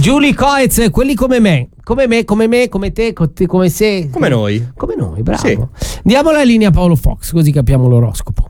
Julie Coetz, quelli come me, come te, come se. Come noi. Come noi, bravo. Sì. Diamo la linea a Paolo Fox, così capiamo l'oroscopo.